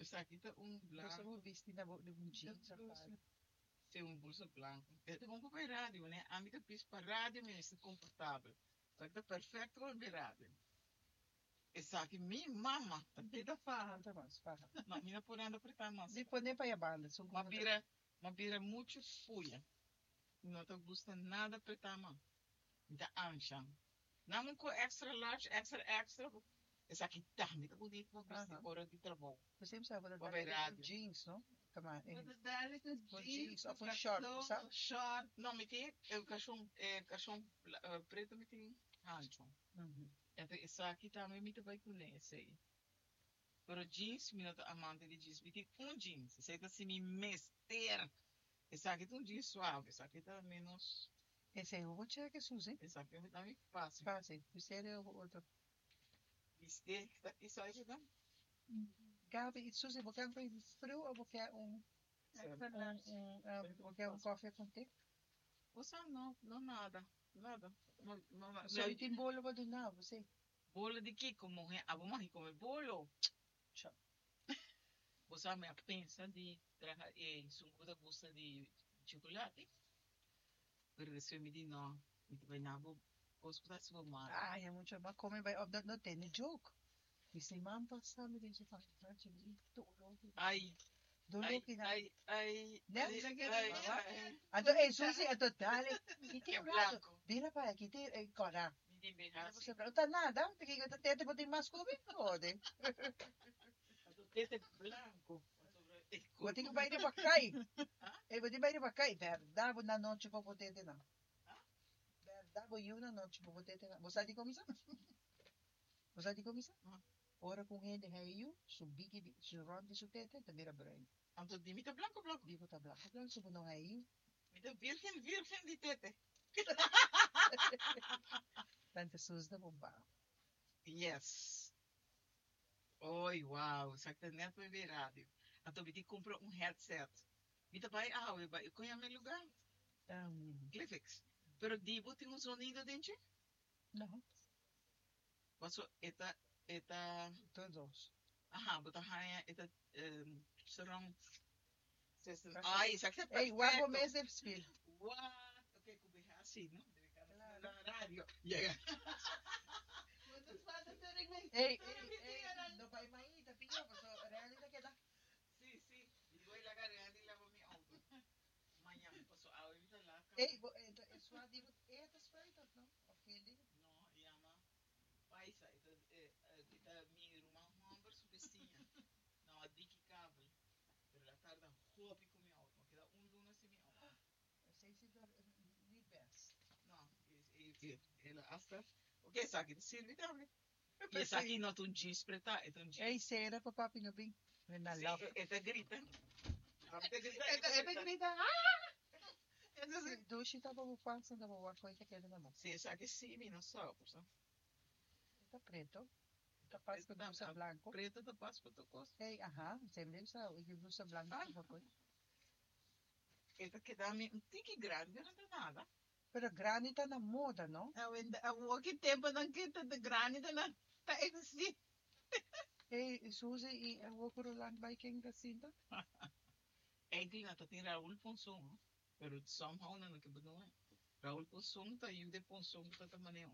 Essa aqui tá um Você blanco. vou vestir na de um jeans, rapaz. Tem um bolso branco. É bom para rádio, né? A minha pista para rádio mesmo, confortável. Só que tá perfeito para ver rádio. Essa aqui, minha mama, tá da farra. Não mais, farra. Não, minha por anda apertar mais. Depois nem para a banda. Uma bira muito fuia. Não te gusta nada apertar a mão. Então, ancha. Não com extra large, extra. Essa aqui tá muito bonito para vestir hora de trabalho. Você sabe, vou Para dar ver rádio. jeans, não? Também. Vou dar Jeans, ou com short, sabe? Short. Não, me tem cachorro preto, me tem rancho. Essa aqui também me vai com esse aí. Pero jeans, me não amante de jeans, me tem um jeans. Esse aí tá assim, me mester. Esse aqui tá um jeans suave, esse aqui tá menos. Esse aí eu vou tirar que Suzy. Esse aqui tá meio fácil. Fácil. Esse é o outro. Vestir, isso aí já dá. Gabi, Suzy, vou querer um frio ou vou querer vou querer um café com té? Você não nada. Nada. Você tem bolo para do não, você? Bolo de que? Como é? A mamãe come bolo? Tchau. Você me pensa de trabalhar suco da gosta de chocolate? Pero você me diz não, me vai na boa, posso dar sua mãe. Ai, é muito bom. Come vai, não tem nem jogo. E se mamãe passar, me diz, Ai. Dolor que dá. Ai. Então, Suzy, então, dale. E tem um lado. Vira para aqui, tem agora. Me diz bem assim. Você não está nada, porque eu tento botar mais comigo, pode. Esse é branco. Vou ter que vai de bacai. Eu vou ter que vai de bacai. Verdade, na noite vou botar de não. Verdade, vou na noite vou botar de não. Você sabe como isso? Você sabe como isso? Ora com ele, aí, subir que ronde de sutete, também era branco. Então, dimita branco. Digo, tá branco. Branco, subo não aí. Mita virgem de tete. Tanta suas da bomba. Yes. Oi, uau. Só que tá neto vai ver rádio. Então, me comprou um headset. Mita vai, eu conheço meu lugar. Clifix. Pero Divo tem um sonido dentro? Não. Posso, eta... Todos. Aha, but eta surround system. Ai, isso aqui é perfeito. Ei, o água mesmo é espelho. What? Ok, como é assim, não? Na rádio. Yeah. Ei, não vai mais, tá pedindo, mas realmente queda. Sim. E vou lá garante e levo meu auto. Amanhã, posso ahorita lá. Ei, é só digo, tá esperando, não? Ok, digo. Não, chama paisa. Minha irmã Humber subestima. Não, a dique cable. Pero la tarda hopi com meu auto. Queda luna sem meu auto. Sei se libers. Não, ela hasta. Ok, sabe, Silvia também. E essa aqui não tem jeans preta, é um jeans. Ei, cera para papi no bem. Na lava. Esta grita. Esta grita. Dushi tá bom, passa da boa coisa que ele não. Sim, essa aqui sim, não só, porção. Tá preto. Tá passo com blusa branco. Preto tá passo com tua coisa. Ei, sempre sa o blusa branco por coisa. Esta que dá um tique grande, não tem nada. Pero grande tá na moda, não? O que tempo não quita de grande tá existe. Ei, Suzy, e eu vou por lá vai quem da cinta? Eigenlijk dat in Raúl Ponsong, pero somehow não que não é. Raúl Ponsong tá aí de Ponsong tá também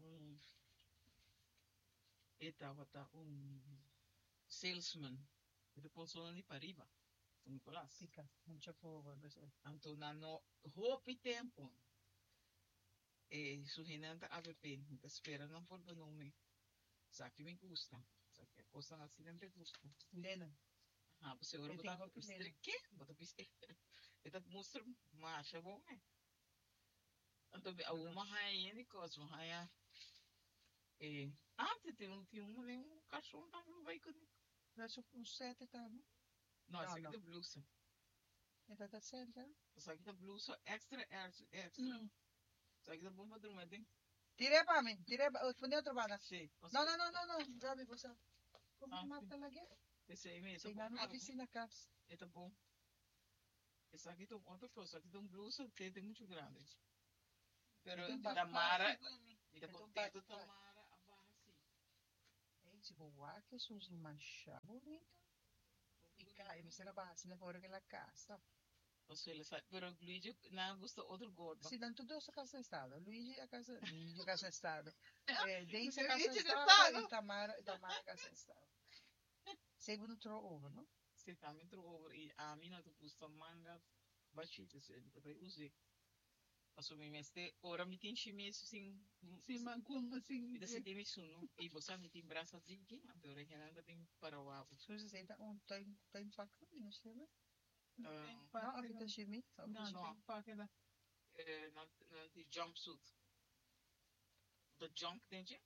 etava salesman. De Ponsong ali para riba. Nicolás. Fica, muito fogo, Então no hope tempo. Surinanta AVP, não espera não por nome. Sabe que me gusta. Sabe que coisa assim não me gusta. Lena. Você agora botava pistre que? Bota pistre. Eta mostra macha bom é. Então uma rainha de coisa, uma rainha antes tem um cachorro não vai com. Mas o sete tá, não? Não, essa aqui é blusa. Essa tá certa? Essa aqui é blusa extra. Essa aqui é bom para dormir, tem? Tirei para mim, respondi outra bala. Sim. Não, Gabi, você. Como mata lá aqui? Esse aí mesmo. Sim, lá na oficina casa. Tá bom. Essa aqui tem outra coisa, aqui tem blusa que tem muito grande. Pero da Mara, e da contento da Mara a barra assim. Ei, se vou lá que sou de manchar bonita. E Cai, mi sarà basta, ne fuori che la casa. O se le sa, pero Luigi na gusta outro gordo. Sì, tanto due a casa è stato, Luigi a casa è stato, Daisy a Luigi casa è è stato stato. e Tamara a casa è stato. Sei venuto over, no? Se também trocou e a mina tu gusta manga bachita se vai usar. Passo me meste ora mi tinchi me assim, Sim, macumba, sim. me desse tem isso não. E você me tem braço zingi, agora que nada tem para o abo. Scusa, sei da un time pack non c'è? No, Ah, abita Jimmy. Não, não. não. Na die jumpsuit. De junk dentje.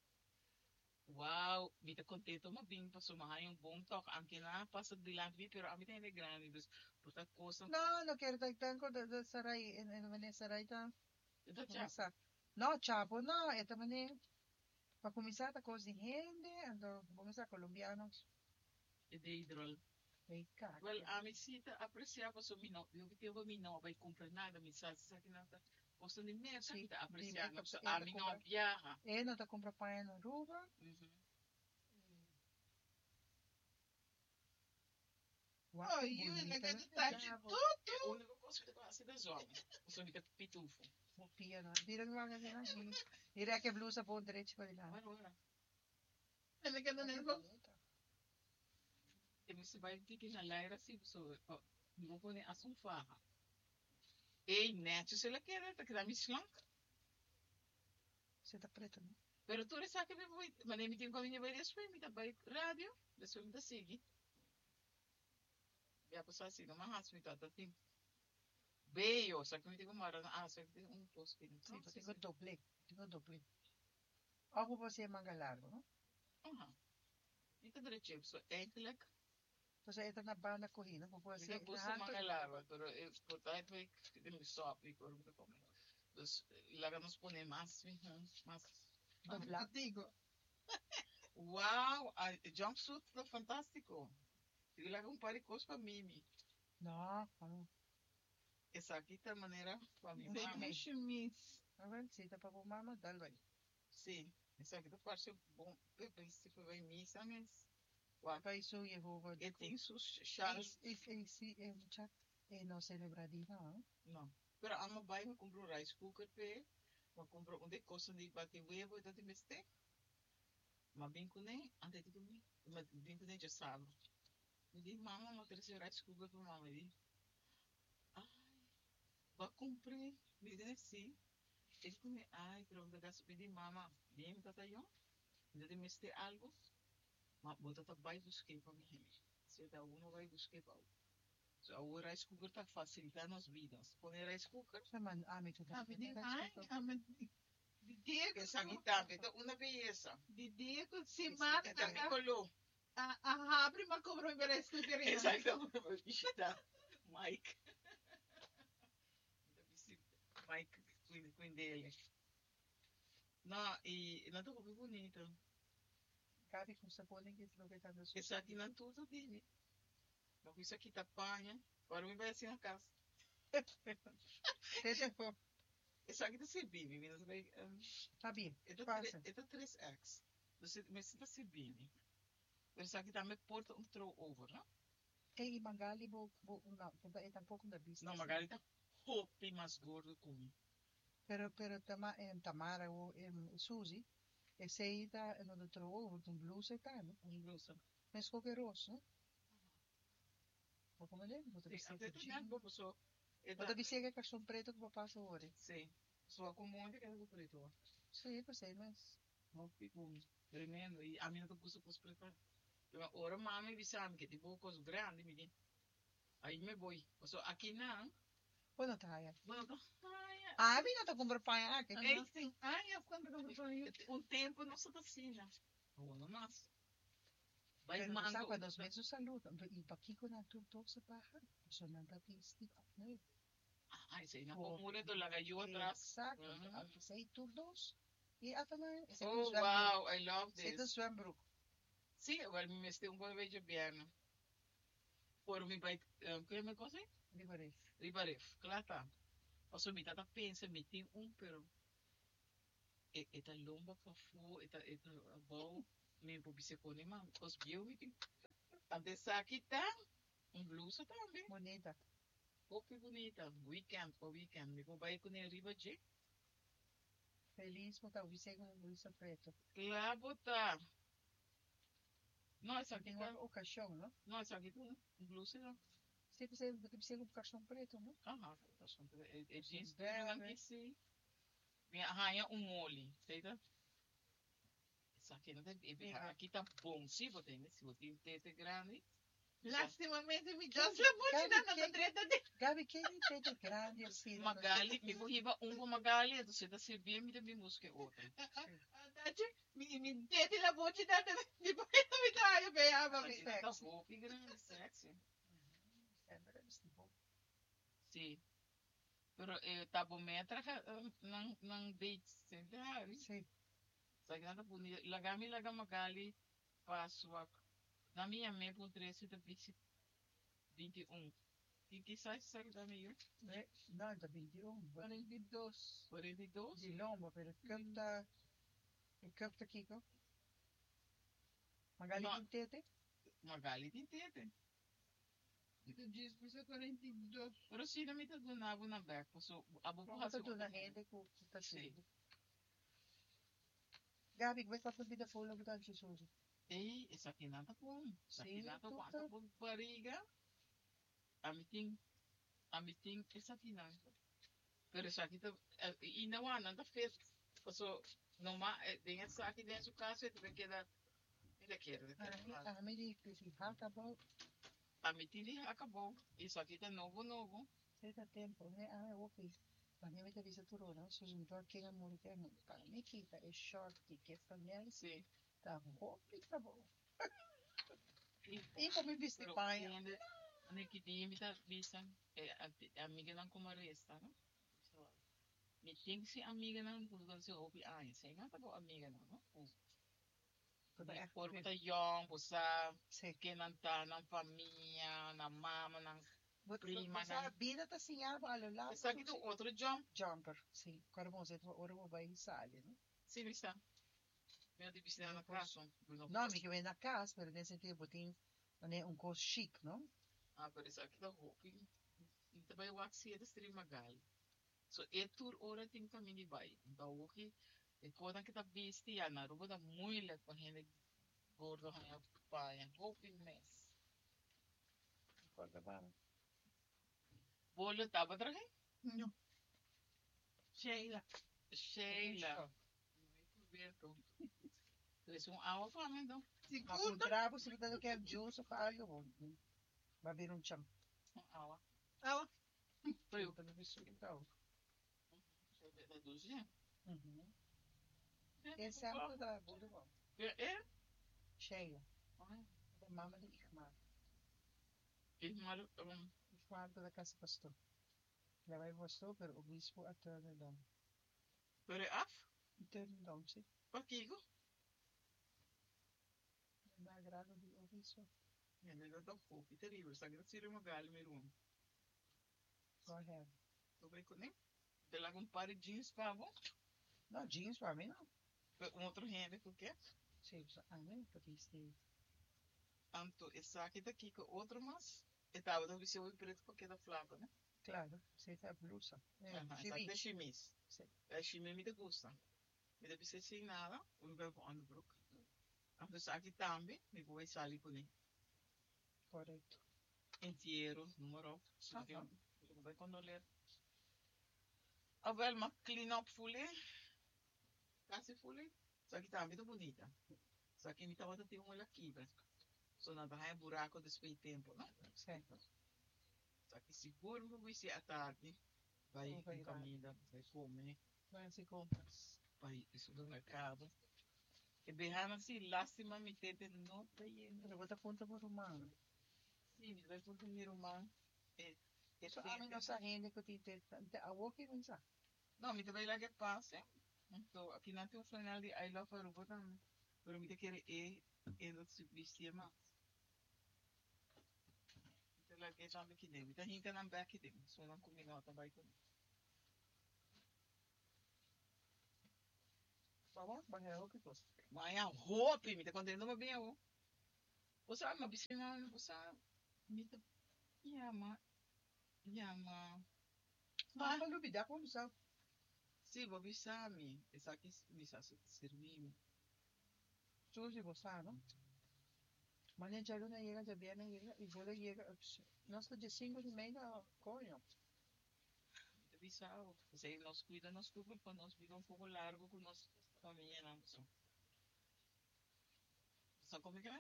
Wow, me tá contento mas bem passou mais bom toque. Anche na passa de lá vi, pero a mim tem grande, dus puta coisa. No, no quiero tanto de sarai en mane sarai ta. Da já. No, chapo, no, esta mane pa cominciare a così gente, ando cominciare colombianos. E de hidrol. Ei, cacchio. Well, a mim sim tá apreciava so mi no, eu que eu mi no vai comprar nada, mi sa que nada. Posso nem mer Sì, tá apreciando, dimmi, a mim não viaja. E non da compra pane no ruba. Oh, io ne che dettagli tutto. É a única coisa que eu faço das homens. Eu sou mica pitufo. Pia no. Dire che va che dire che blusa po diretto per là. Agora, Ne che non è e você vai ter que na laira assim, so, não pode assumir. Ei, net, se ela quer, tá que dá me slank. Siete preto, no? Pero tu rin sa akin, manay meeting kami niya by the swim, ita by radio, the swim da sige. Biya po sa sino, mahas mi tata tim. Beyo, sa kami ko mara na asa, un post pin. Sì, dico doble. Occupa si è manga largo, no? Aha. Ita diretso, so eigenlijk, Entonces esta è una banda corrida, può Kasi essere puso makalaro, pero por tayo ay hindi stop, ikaw rin ko. Dus, ilaga nos pone mas, mas. dico. Wow, a jumpsuit tá fantástico. Ilaga um par de coisas para Mimi. No, no. Essa aqui tá maneira para mim. Sei chemise. A ver, sì, da papo mamma, dal vai. Sim, essa aqui tá parecendo bom. Eu pensei que vai missa, mas. Vai su Jehovah. E tem sus chás. Sì, è un chat. E non celebradina, no? Não. Pero ama vai me comprou rice cooker pe. Ma comprou onde coisa de bater huevo e dati meste. Ma bem com nem, ante de comer. Ma bem com nem já sabe. Me diz, mama, não trouxe rice cooker para mama. Me diz, ai, vai comprar. Me diz assim. Ele come, ai, pero onde gasto me diz, mama, bem, tata yo. Dati meste algo. Ma bota tá vai buscar para mim. Se dá um vai buscar para So, o rice cooker tá facilitando as vidas. Põe rice cooker. Saman, ami tu. Di Diego, Essa guitarra, então, uma beleza. di Diego si mata Essa piccolo. a abre ma comprou in bere scuderia. Esatto, visita Mike. Mike, quindi ele. No, e não tô muito bonito. Capi con sapone che lo che tanto su. Essa aqui não tudo dele. Mas isso aqui tá panha. Agora me vai assim na casa. Siete po. Essa aqui tá servindo, meninas. Va bene, É passa. da 3X. Você me está servindo. Essa aqui também porta um throw over, não? E magari no, è tampoco da business. Não, magari tá roupa mais gordo com. Pero Tamara o Susi, e sei da non trovo un blues e tanto. Um blusa. Mas qualquer rosso. Vou comer, vou ter Sim, até tu não vou só. Vou ter que cachorro preto que vou passar ore. Sim. Só com um monte que é do preto. Sim, passei, mas. Não fico tremendo. E a minha não gosta de preto. Ora mami bisam que tipo coisa grande, me diz. Aí me vou. Só aqui não. Bueno, taia. Bueno, Ah, mi non ti compro pane anche. Assim, ai, eu quando comprou io. um tempo não se assim, não mas. Vai Pero mango. sa quando os mezzo saluto, il pacchico na tutto sa paha, sono andati sti. Ai, sei na comune do lagayo atrás. Exacto. Anche sei turnos. E atana, Oh, wow, I love Sei do this. zwembroek. Sim, agora me mesti um pouco de bem. Por me vai, que me coisa? Ribaref. Ribaref, claro tá. Posso me tata pensa, me tem pero eta lomba fafu, eta bom, me vou se pôr nem mais. Os viu me tem. Ante aqui tá, blusa também. Bonita. Roupa bonita. Weekend, para weekend. Me vou vai com ele riba de. Feliz por talvez ser com blusa preta. Lá botar. Nossa, aqui Tem tá. uma ocasião, não? Nossa, aqui tá. Blusa não. Sempre precisa um caixão preto, não? Aham, tá achando. É jeans, Bela, não né? que se. Me arranha mole, certo? Isso aqui não tem. Aqui tá bom. Se você tem, né? Se você tem teta grande. Lastimamente mi Dios la voce da nata treta de. Gabi, quem tem de grande assim? Magali, me corriva Magali, você tá servindo, me também busca outra. Tati, mi teti la voce da di poi mi dai a beava mi. Tá roupa e grande, sexy. Sempre assim, bom. Sim. Pero tá bom, metra não date, sabe? Sim. Sabe nada bonito. Laga Magali, passo a. Na minha mãe, por 13, da 21. E que sai da minha? Não, da 21. 42. 42? De lombo, pero köpta Kiko. Magali Não. tem tete? Magali tem teta. Tu diz que isso é 42. Pero sim, não me tá dando na beca. So, a boca Vamos fazer tudo na rede com o tá Sim. cheio. Gabi, que vai fazer vida full of that Jesus. Ei, isso aqui nada bom. Isso aqui Sim, nada bom. tudo. Tá com barriga. A mim tem essa aqui não. Pero isso aqui tá. E não há nada feito. So, não há. Tem essa aqui dentro do caso, e também queda. Ele quer. A mim diz que acabou. A mim tem acabou. Isso aqui tá novo. Certo tempo, né? Ah, ok. Para mim, me avisa tudo, não? Se eu não quero morrer, para mim, que tá é short, que é flanela, Sim. tá bom, tá bom. E como vestir pai? Que dia me tá vista. Amiga não como resta, não? Me tem que ser amiga não, quando você ouve, sei não tá boa amiga não? Por tá young, você que não tá na família, na mama, na prima, na vida tá assim, olha lá. Isso aqui do outro jumper, sim. Agora vamos ver, agora vou vai sair, né? Sim, está. Meu de piscina na casa. Não, amiga, vem na casa, mas nesse tempo tem coisa chique, não? Ah, por isso aqui da roupa. E também o axi é da stream magali. So, tur ora tem caminho de vai. Então, o que é quando que tá viste, na roupa da mulher com gente gordo, a pai, roupa imensa. Acorda, vamos. Bolo tava atrás? Não. Sheila. Isso água para mim, então. Apuntrava, se você não quer juice, fala, eu vou. Vai vir chão. Água. Água. Foi eu. Também isso então. Da dúzia? Esse é a da Buda bom. É? Cheia. Da mama de Ikmar. Ikmar, Ikmar da casa pastor. Ela vai pastor, pero o bispo a Turnedom. Pero é af? Turnedom, sim. Por que? Na agrado do bispo. É melhor dar pouco. E terrível. Está grande uma galha, meu irmão. Go ahead. Tô bem com nem? Tem lá um par de jeans para bom? Não, jeans para mim não. Outro rende, por quê? Sim, a mim, porque sim. Anto, essa aqui daqui com outro, mas eu tava dando o preto porque é da flaca, né? Claro, você tá blusa. Essa aqui é chimis. É chimis me gusta. Me deve ser sem nada, um lugar com underbrook. Anto, essa aqui também, me vou sair com ele. Correto. Inteiro, número. Vai quando ler. A Velma clean up fully. Quase fully. Só que tá muito bonita. Só que me tava tendo uma aqui, velho. Só não vai buraco depois de tempo, né? Certo. Só que seguro que vai ser à tarde. Vai em comida, vai comer. Vai se compras. Vai ir supermercado. E berrando assim, lástima me ter de novo. Eu vou dar conta por humano. Sim, vai por comer uma. Só a mim nossa renda que eu tenho. A work não está. Não, me também lá que passa. Então, aqui não tem um final de I love Aruba também. Pero me querer no subsistir mais. Então, lá que já me que deu. Então, a gente não vai aqui dentro. Só não comi nota, vai comer. Tá bom? Mas é o que fosse. Mas a roupa, me tá contando uma bem a roupa. Você sabe, uma piscina, você sabe. Mita, llama, llama. Mas malubida como sabe. Sì, vou bisami. Essa aqui me sa servim. Susi Bosano. Mañana ya luna llega, ya viene, llega, y vuelve llega. No sé, de 5:30, coño. Mita bisao. Sei nós cuida, nós cuida, quando nós vive um pouco largo com nós família, não só. Só como é que é?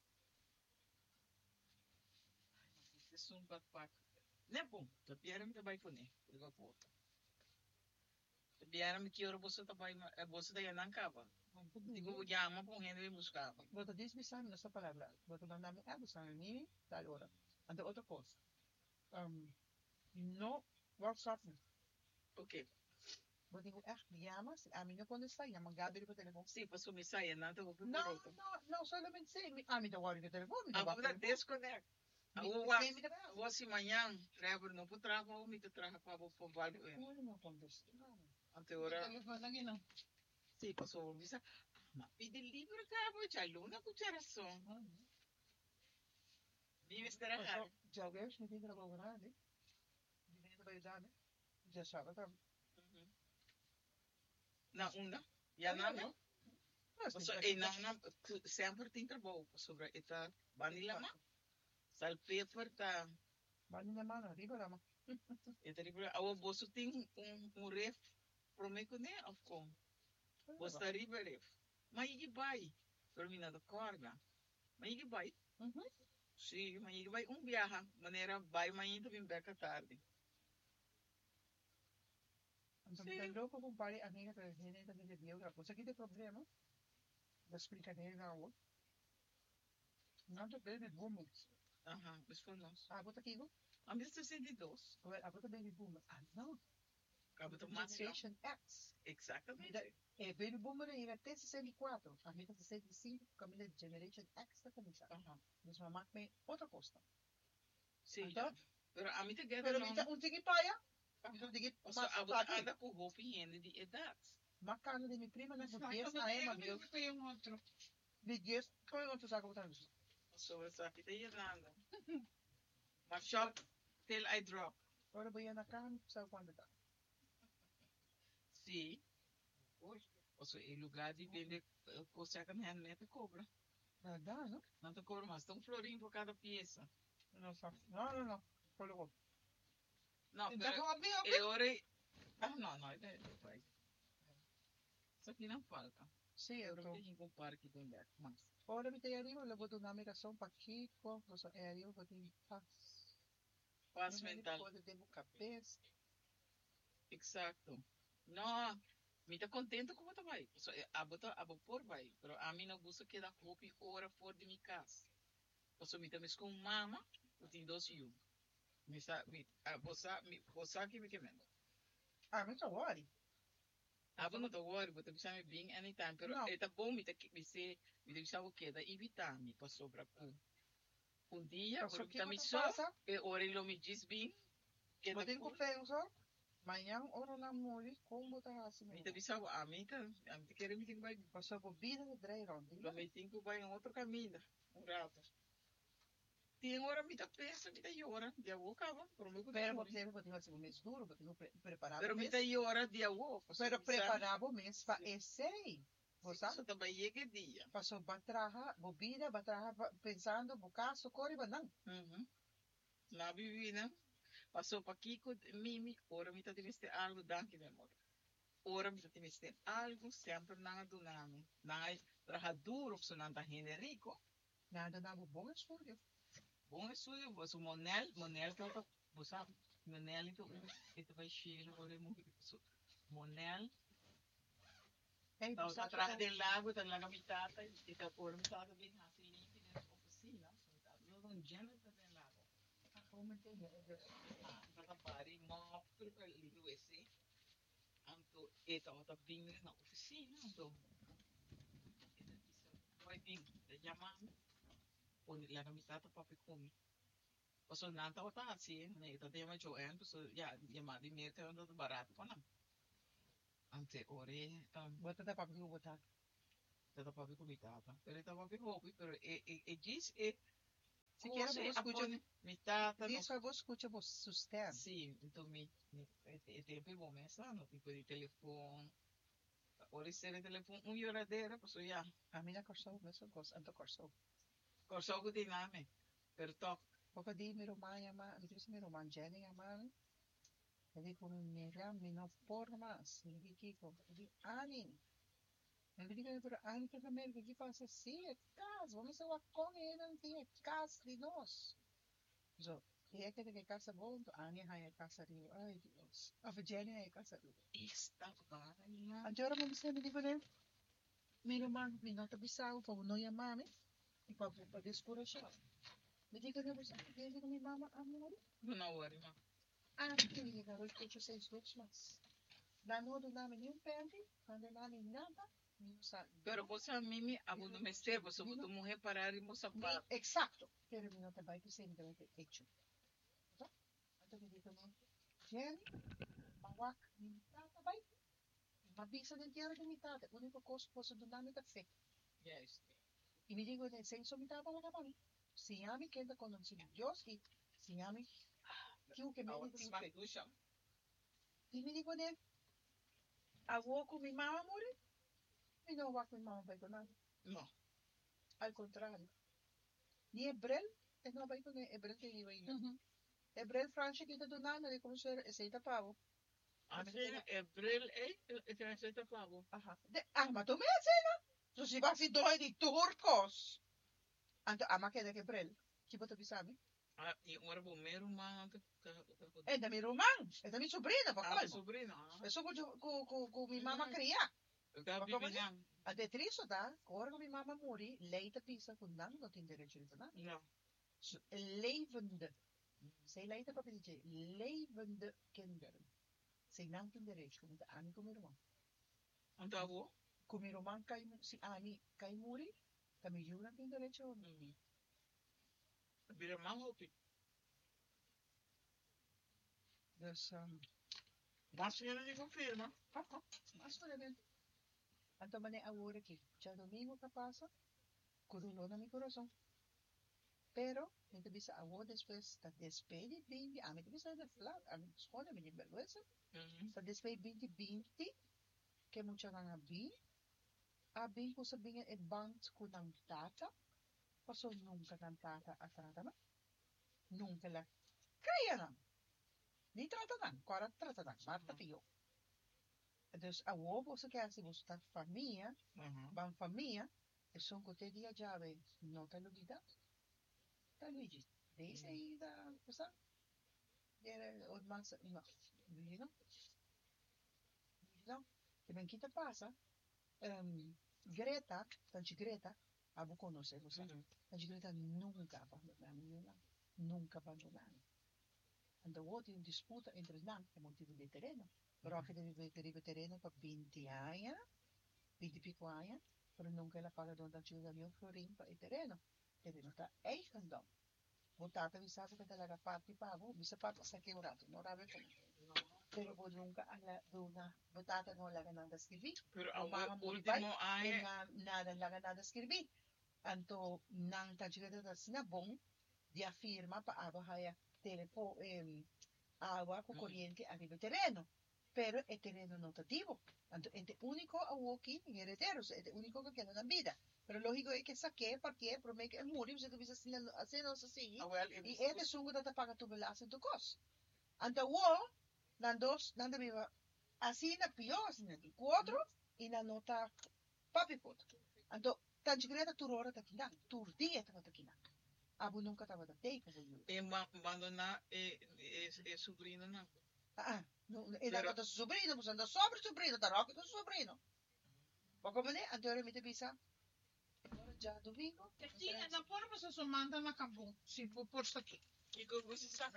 Isso é um backpack. Não é bom. Tapiara me trabalha com ele. Eu vou voltar. Tapiara me que hora você trabalha, você daí não acaba. Digo, llama com ele e buscava. Bota diz bisami nessa palavra. Bota mandar me abusar ni tal hora. Ante outra coisa. No WhatsApp. Ok. Eu digo, llamas, a mí no contesta, llama Gabriel por teléfono. Sim, passou me sair, nada, eu vou por No, outro. no, solamente sei, a mí no guardo el teléfono. Agora desconecta. O assim amanhã, trabalho não para trabalho, me trabalho para o trabalho. Não contesta. Até hora. Telefone lagi no. Sim, passou me sair. Mas pede livre, cara, vou te aluna com geração. Vive estragar. Já alguém me tem trabalho grande. Dinheiro para ajudar, né? Já sabe, tá? Na una. Já não. E não, sempre tem trabalho sobre esta vanilla, salpeper, tá. Vanilla mano, arriba la mano. E terrible. O bolso tem ref, prometo, né? Of com. Bolso da riba ref. Mas ele vai. Terminado corda. Mas ele vai. Sim, mas ele vai viaja. Maneira vai, mas ainda vem bem tarde. Então, eu louco com pai, amiga, que a gente também devia outra coisa. Aqui tem problema. Da explicadeira na rua. Não tem baby boom. Aham, isso foi nós. Ah, bota aqui, A minha 62. Ah, bota baby boom. Ah, não. Acaba de tomar Generation X. Exatamente. É, baby boomer ainda até 64. A minha 65, Camila Generation X está começando. Mas uma marca bem outra coisa. Sim. Então, pero a mim te queda pero mita un tigi paia. Então digo, a botar anda com roupa e de idade. Macana de minha prima na burguesa, a Emma, viu? Tem um outro. Burguesa, como é que você sabe botar isso? So essa aqui tem Irlanda. Mas shop till I drop. Agora vou ir na cama, sabe quando tá? Sim. Ou seja, em lugar de vender coisa que não é cobra. Não dá, não? Não te cobra mais. Tem florinho por cada peça. Não, não. Colocou. Não, Então, é hora... Ah, não, vai. Isso aqui não falta. Sim, eu tô. Eu comparo aqui dentro. Mas... Ora, me tem arriba, eu vou dar navegação para Kiko, é arriba, vou ter paz. Paz mental. Pode ter cabeça. Exato. Não, me tá contente com o que vai. A por vai, mas a mim não gosta que da roupa hora fora de minha casa. Você me também com mama, eu tenho 2 filhos. Você que me queimando. Ah, mas tá worry. Aba não tô worry, você precisa me bem anytime, pero é tá bom me tá que me deixa o que da evitar me passou para dia, Passou porque também que só passa? e hora ele me diz bem que Vou ter que pensar. Amanhã, hora na morrer, como tá assim? Me deixa a mim tá querer me vai passou por vida de Dreyron. Eu me tenho que vai em outro caminho, rato. Tem hora me dá peça, me dá hora de agua acaba, pero você vou ter um mês duro, vou ter que preparar. Pero me dá hora de agua. Pero preparar o mês para esse. Você também chega dia. Passou batraja, bobina, batraja pensando, bocaço, coriba, não. Na bibina. Passou para Kiko, Mimi, ora me tá tendo algo, danke, meu amor. Ora me tá tendo algo, sempre nada do nome. Nada, trabalha duro, se não tá rico. Nada, nada, bom estúdio. Bom estúdio, você Monel que eu você sabe, Monel então vai chegar agora muito Monel tá atrás do lago, tá na mitad e tá por mitad bem assim limpo na oficina, tá não gênero tá no lago. Como tem Tá pare mop para ligo esse. Anto então tá bem na oficina, então vai bem, tá chamando. Und la mitad papi come. O so nanta o ta si, ne ta te ma Joanne, so ya ma di mer te ando barato pa na. Ante ore bota da papi botar. Ta papi comitata. Pero ta papi hopi, pero e gis Siquiera Você vos escucha, apone mi tata, diz pra vos escucha vos sustento. sì, então tempo bom mensagem, tipo de telefone, ora ser telefone, hora dele, posso já, A minha corção, mesmo gosto, ando corção. corso algo de name, per toc, Pouco di mi romagna ma, mi dice mi romanjeni ama, e dico mi ram mi no por mas, mi di kiko, di ani. E mi dico per ani per me che passa sì, è caso, vamos a con e non ti è caso di nos. So, e è che casa volto, ani hai casa di, ai Dios. Of Jenny hai casa di. esta vaina, Agora mo mi dico ne, mi romang mi no tabisao pa no ya mami, e pa descura siya. Mi dico ne, mi dico mi mama amore. não worry, ma, Ah, quindi la rosticcio sei switch mas. La nodo namin yung penti, quando namin nada, mi sa. pero você a mimi, abu no mester, você botou morrer parar e mo Mi, sapato, exacto. Pero mi nota vai que sempre deve hecho. ¿No? Entonces mi dico no. Jenny, mawak, mi tata vai. Mabisa del tierra de mi tata. Unico cosa posso do namin caffè. yes, E mi dico nel senso mi tata la capani. Si ami che da conosci Dios e si ami chiunque me awa, ne smack dice. dusha, E mi dico ne, avuo mi mamma muore. Mi non va con mamma vai con nada. no, Al contrario. Ni Ebrel, e não vai com Ebrel que iba aí. Ebrel Francia que tá do nada, ele como se aceita pavo. assim, April, tem receita pago, Aha. Mas tu me aceita. Tu si va fi doi di turcos. Anto ama que de Ebrel. Que bota bisami? ah, e ora vou mero, ma, É da mi roman, é da mi sobrina, pa ah, colmo. sobrina, É só com mi mama cria. eu tava Pa como bibinando, a de triso da, ora com mi mama muri, leita pisa com não, não tem direito de nada. não, Levende. Zij leiden op het levende kinderen. Zij namen de reis, kom de ani kom roman. onde avô, Kom roman kai si ani kai muri, kami jura in de reis on. vira mal roupa, Dus mas filha de confirma, mas voor de anto mane awore ki, ja domingo ka pasa, kurulo na mi corazón. Pero, niet bisa awo después, ta despedi bindi, a mi bisa de flat, a mi schone mi vergüenza. Ta despedi bindi bindi, que mucha nanga bi, a bin ko sabihin e bank ko ng tata, paso nunca ng tata at tata na, nunca la kaya na. Ni trata na, kora trata na, marta tiyo. Dus awo po sa kaya si busta família, bang família, e son ko te dia jave, no te lo gida, ta Luigi, deze da, cosa? Era od mas, no, Luigi no, que ben kita pasa, Greta, tanti Greta, abo conoce, você? Tanti Greta nunca abandonaram, nunca abandonaram. Ando outro em disputa entre nós, é motivo de terreno. Pero que deve terreno para 20 anos, 20 pico anos, pero nunca ela paga donde ajuda meu florim para o terreno. Terreno está eigendom. Botata vi sabe que talaga parte pago, bisa parte está quebrado, não rabe como. Pero po nunca ala duna botata no laga nada escrevi. pero O mga último e ano, nada laga nada escrevi. Anto nang tajigada da sinabong di afirma pa abahaya telepo agua con corriente a nivel terreno. Pero el terreno notativo. Anto este único awoki en herederos, este único que queda en la vida. Pero lógico es que saqué, porque promete que el muri, você deve hacer así. Y este sungo da paga tu velas en tu cos. Anto wo nando viva así na pio, así na cuatro, y na nota papi pot. Anto tanjigreta turora takinak, turdia takinak. Abu nunca estava da teika sa yu. e abandonar e sobrinho não. No, e da da sobrino, pues anda sobre sobrino, da roca do sobrino. Poco mene, anteriore mi te bisa. Agora já domingo. Tinha na porta você só manda na acabou. Se for posto aqui. Que você sabe?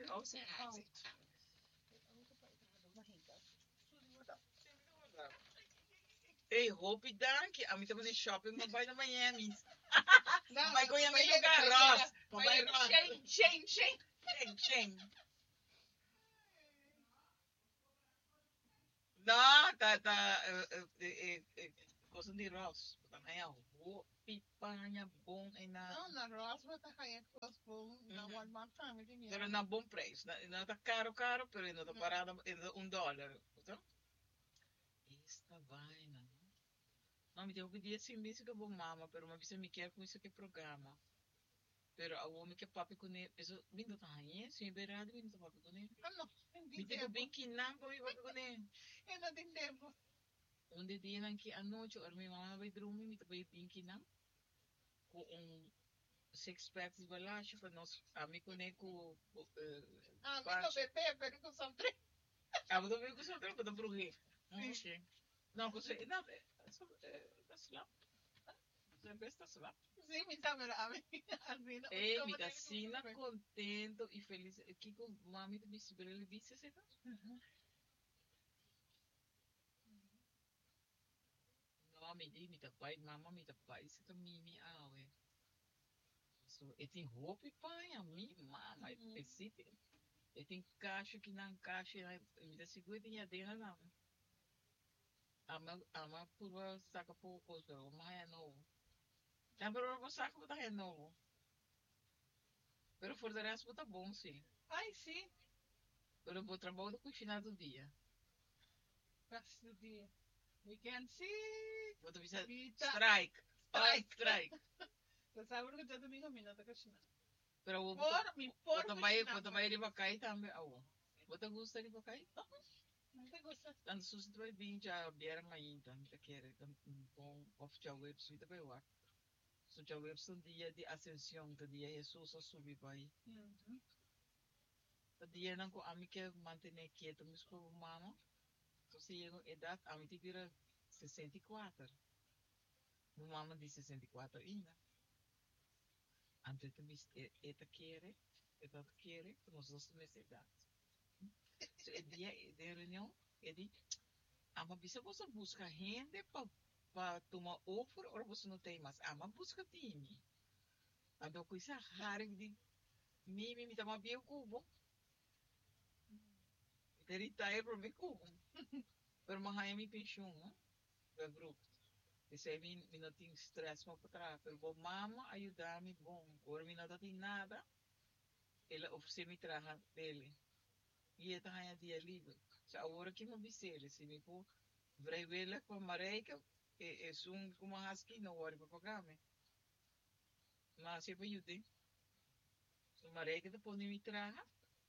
Ei, roupa e dank. A mim estava no shopping, mas vai na Miami. Vai com a minha carroça. Vai Shane. Não, tá. Coisa de Ross. Também é roupa, pipanha, bom e na. Não, na Ross vai estar caindo com as matar, me tinha. Pero na bom preço. Não tá caro, pero não tá parado $1. Então, esta vaina. Não, me deu que dia sim, isso que é bom mama, pero uma vez me quer com isso que programa. Pero a homem que papi com ele, isso, vindo tá aí, sim, beirado, vindo tá papi com ele. Ano, Me hindi digo tempo. bem que não, papi com ele. Yan na din tempo. Onde dia nang ki ano, or may mga may drumi, may tabay bem que não. Com six packs de balacha, para nós, ami com ele com Ah, mi ko bete, pero ko sa tre. ah, vou ver com o seu tempo da bruxa. Sim. Não, com você, não, that's lá. Você besta lá. Sí, mi samera, ami. Así na. Ei, me dá sina contento e feliz. Que com mami do bicho, ele disse assim, não, me dá pai, mama me dá pai, isso que mimi awe. So, e tem roupa e pai, a mim, mama, e se tem, e tem caixa que não caixa, me dá seguro e dentro não. Ama por saca pouco, mas é novo. Já por saca botar é novo. Pero for the rest, tá bom, sim. Ay, sí. Pero vou trabalhar no final do dia. Rest of the we can see. Vou te avisar, Vita. strike. Ai, strike. Sa sabi ko dyan domingo, minata ka siya na. Pero vou Por também ele vai cair também. Você gosta de cair? Não te gusta. Tanto se você vai vir já vier amanhã, então, tá querendo, com oficial website vai lá. So já website dia de ascensão, tá dia Jesus a subir vai. Tá dia não com a mim que manter quieto, mas com mama. So se eu idade, a mim te vira 64. Mama de 64 ainda. Antes de me eta querer, nós dois nessa idade. So é dia de reunião, é de ama bisa você busca gente para tomar offer ou você não tem mais. Ama busca time. Ando com essa rara de me tá mais bem cubo. Ele tá aí para mim cubo. Pero mahaya mi pensão, né? Do grupo. Esse aí me não tem stress para trás. Pero vou mama ajudar-me bom. Agora me não tem nada. Ele oferece-me trabalho dele. E ele tá dia livre. So agora que não bisele, se me for vrei com a mareika, é com uma husky não hora para pagar me. Mas se vai ajudar. So mareika depois me traga.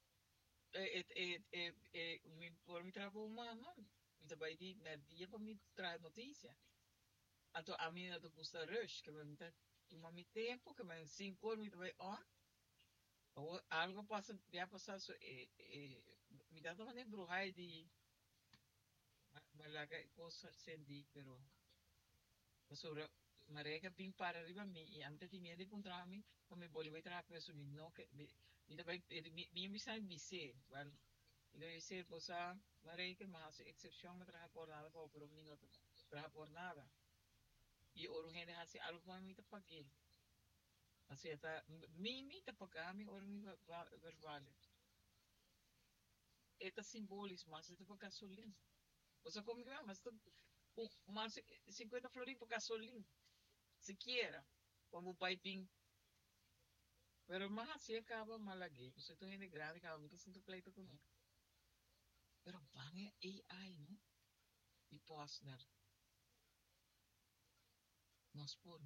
Me por me traga uma, então vai de na dia para me trazer notícia. Então a mim não custa rush, que me tá tomar tempo, que me 5 horas me vai on. Ou algo passa, vai passar so me dá uma bruxa de malaga coisa sendi, pero sobre marega bem para arriba mim e antes de me encontrar mim, como bolhe vai trazer para subir, não que me também me sai me ser, well, eu sei coisa marega mas exceção me trazer por nada por um minuto, trazer por nada. E orang yang hasil algo mami tak pakai. Hasil ta mimi tak pakai mi orang ni verbal. Eta simbolis mas itu pakai gasolina. Você come que mas tu mas 50 florin por gasolina. Sequer como pai ping. Pero mas assim acaba malagi. Você tu ainda grande acaba muito sinto pleito com ele. Pero bange AI, não? E posso dar. Nos por.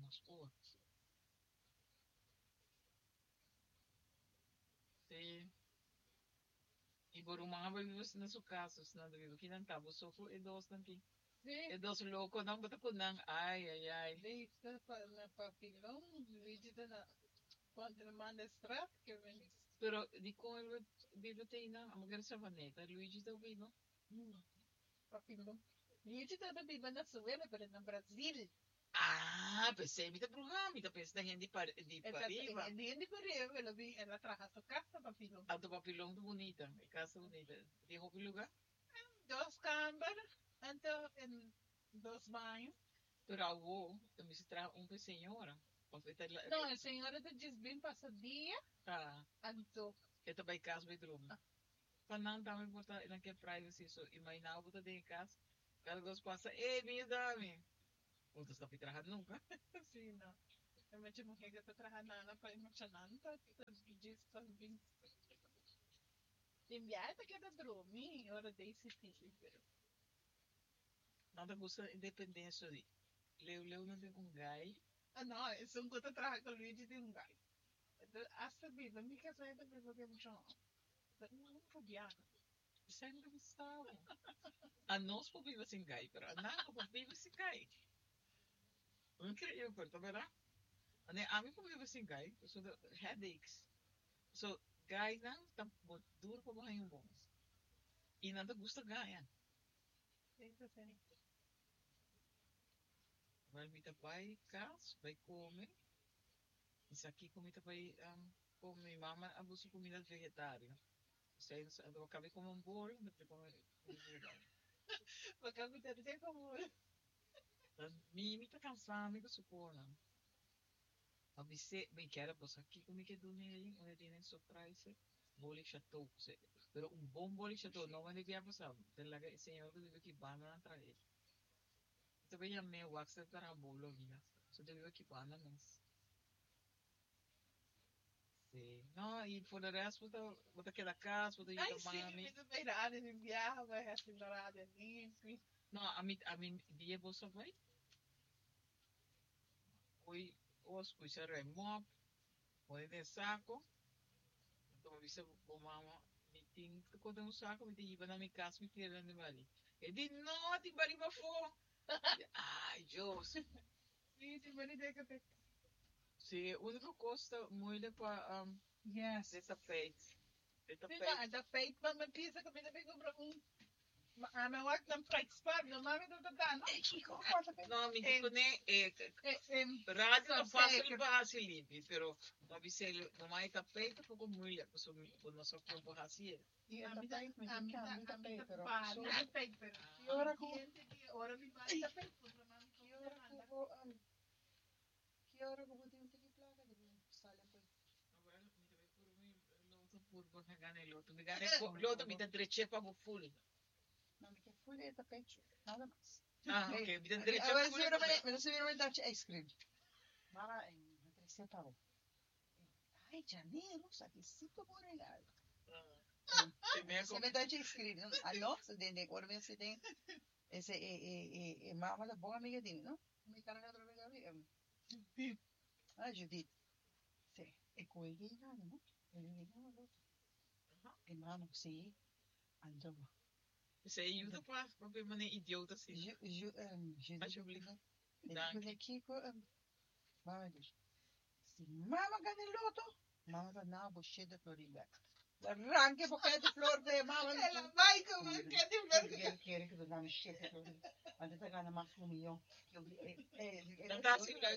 Sim. E por uma vez você na sua casa, se não deve que não tá, você foi dos nanti. E dos louco não bota com não. Ai. Dito na papilão, dito na quando manda strat que vem. Pero di ko vivo tem na, magara sa vaneta, Luigi daw vivo. Papilão. Dito na biba na Suela, pero na Brasil. Ah, pensei, me tá bruxa, me tá pensando em de pariva. Hindi ko rin, pero ela traja su casa, papilão. A do papilão do bonita, casa bonita. De roupa lugar? 2 câmaras, então, em 2 banhos. Pero awo, eu me tra senhora. Não, a senhora da Gisbin passa dia, então. Eu também casa bedroom. Panang também botar naquele privacy, so imaginar botar de casa. Cada vez passa, minha dame. Não está trabalhando nunca. Sim, não. Eu me chamo que está trabalhando para emocionante, disso também. Enviar tá querendo dormir, hora desse tipo. Nada gusta independência ali. Leu não tem um gai. Ah, não, isso é um contra trabalho com o Luigi de um gajo. Hasta viva, me casei da pessoa que é muito não podia. Isso ainda gostava. A nós por viver sem gai, pero a nada por viver sem gai. Incrível, tá vendo? A mim por viver sem gai, eu sou de headaches. So, gai não tá duro para morrer um bom. E nada gusta ganhar. Vai me vai casa, vai comer. Isso aqui comida vai comer. Mama abusa comida vegetária. Eu acabei com um bolo, mas eu comer vegano. Porque me tem como. Me tá cansado, me suporta. A você me quer você aqui como que dormir, onde tem surprise, bolo chateau, pero um bom bolo chateau não vai devia passar. Tem lá que senhor que deve que banana atrás. Também a minha wax para bolo vida. Só deve que banana mas. Sim. Não, e por o resto bota aquela casa, bota Ai, ir sim, mami. me do beirado, me enviava, restaurado ali, enfim. Não, a mim dia você vai. Hoje os coisas remove, põe de saco. Então você o mama me tem que quando um saco me tem na minha casa me tira de ali. E de não te bari para fora. Ai, Deus. Sim, tem uma ideia que eu tenho. Se o único custa muito para Yes. essa peito. Essa Sim, peito. da peito, mas pisa que me também comprou a minha work não faz spam, não mami do dano. Não, me digo nem rádio não fácil para facilitar, pero não vi se não mais tapete pouco muito, porque o nosso corpo assim. E A essa minha peito, a minha peito, pero a minha peito, pero que hora com hora me vai da peito, porque mami que hora com que hora com botar um tique placa de sala pues. Por ganhar loto, me ganhei loto me dá direito para o full. Não, me quer full essa peito, nada mais. Ah, ok, me dá direito Agora para se viram dar ice cream. Mara em 300 pavos. Ai, janeiro, saquecito por real. Se me dá ice cream, alô, se tem agora me se tem esse mama da boa amiga dele, não? Me carga outra vez ali. Ah, Judith. Sim, é com ele não? Ele não. E mama, sim, andou. Você ajuda para permanecer idiota assim. Judith. Ele Kiko, mama diz. Se mama ganha loto, mama vai na bucha da Florida. Arranque porque de flor de mama. ela vai como que é de flor. Ele quer que eu dá bucha da Florida. Mas tá ganhando mais um milhão. Não tá assim, não.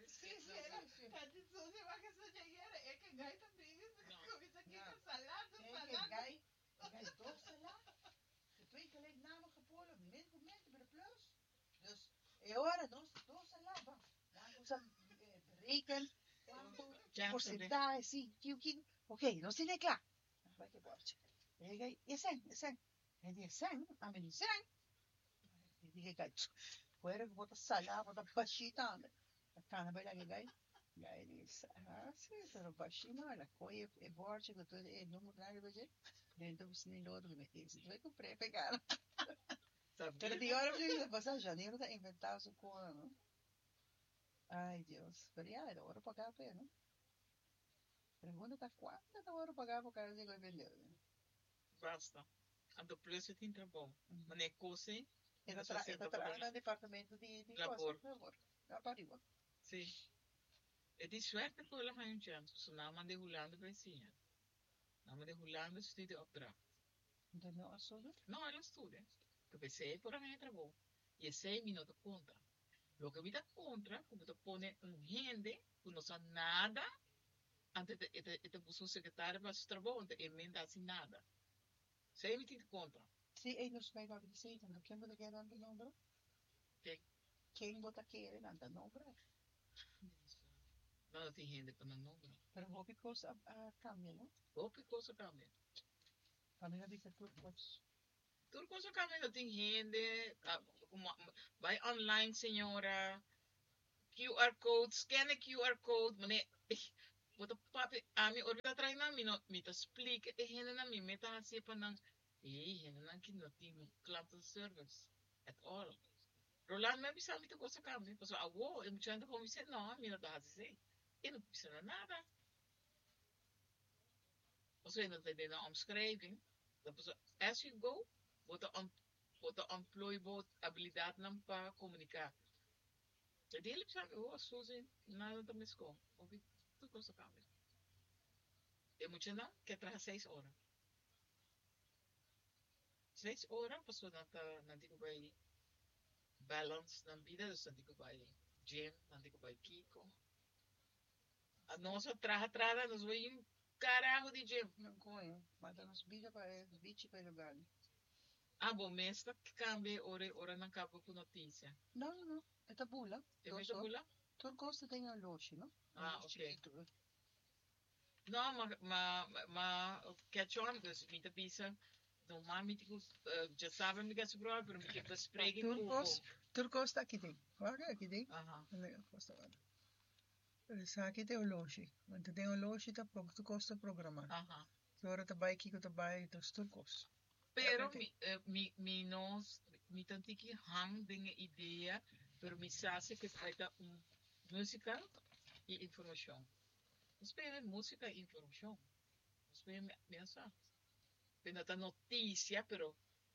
Tá de tudo, mas que essa dinheiro é que gai também, comida aqui com salada, gai doce salada. Se tu gelijk namen gepolen, moment bij de plus. Dus, ora, doce salada. Dan moet je berekenen. Porcentagem, sim, ok, não se declara. Vai que pode. Ele é 100. Ele é 100, a mim 100. Ele é gai. Puede que bota salada, bota bachita. A cana vai lá que gai. Gai diz, sim, pero bachita, la coia é borte, que tudo é número grande, vai dizer. Dentro do cinema outro que me disse, vai comprar, pegar. Pero de hora eu passar janeiro tá inventar su coisa, não? Ai, Deus. Pero ya, era hora pagar a pena. Pergunta quanto da hora pagar por causa de que vendeu. Basta. A do preço tem tá bom. Mas é coisa. Ele trabalha no departamento de labor. Labor. Sim. É de suerte que ela vai um chance. Se não, manda rolando para sim. Não, manda rolando, estuda outra. Então não estuda? Não, ela estuda. Porque se é por aí, trabalho. E é 6 minutos conta. Lo que me da contra, como te pone gente que não sabe nada, antes de buscar um secretário para se trabalhar, e emenda assim nada. 6 minutos contra. Sim, e nos vai para dizer, então, quem bota querer andar número? Quem bota querer andar número? Não tem gente para número. Pero qualquer coisa cambia, não? Qualquer coisa cambia. Também diz que tudo pode. Tudo coisa cambia, não tem gente, vai online, senhora, QR Code, scan a QR Code, bota papi, a mi orbita trae na mi no, mi te explica, e hene na mi meta assim pa nang, hene na que não tem client service at all. Roland me bisa mi te cosa cambia, pues a wo, e mucha gente como dice, no, a mí no te hace assim. E não precisa nada. Of ze dat in de omschrijving. Dat as you go, wordt de employable habilidade não para comunicar. De hele sabe, oh, zo zijn, nada te miskom. Of ik, tu cosa cambia. E moet não, que traga 6 horas. 6 horas, pas dan digo bij balance, dan vida, dus dan digo bij gym, dan digo bij kiko. A nossa traga, nos vai carajo de gym. Não conheço. Mas nos bichos para jogar. Ah, bom, mesmo que cambia, ora não acaba com notícia. Não. É tabula. É mesmo bula? Turcosta tem a loja, não? Ah, ok. Não, mas questão, dus, me pensa, não mais me digo, já sabe me que é sobre, mas me que bespreken Turcosta aqui tem. Olha aqui tem. Aham. Aqui tem o loja. Want tem o loja tá Turcosta programar. Aham. Agora tá vai aqui que tá vai dos Turcos. Pero me tanto que hang dinge ideia, pero me sabe que vai dar música e informação. Spelen música e informação. Spelen mensagens. Pena da notícia, pero.